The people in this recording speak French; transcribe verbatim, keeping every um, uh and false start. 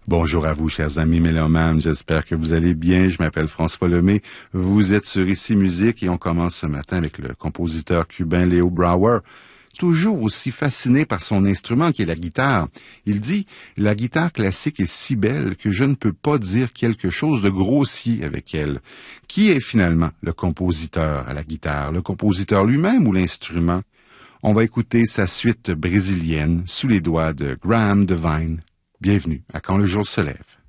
Bonjour à vous, chers amis mélomanes. J'espère que vous allez bien. Je m'appelle François Lemay. Vous êtes sur Ici Musique et on commence ce matin avec le compositeur cubain Léo Brouwer. Toujours aussi fasciné par son instrument qui est la guitare. Il dit « La guitare classique est si belle que je ne peux pas dire quelque chose de grossier avec elle. » Qui est finalement le compositeur à la guitare? Le compositeur lui-même ou l'instrument? On va écouter sa suite brésilienne sous les doigts de Graham Devine. Bienvenue à Quand le jour se lève.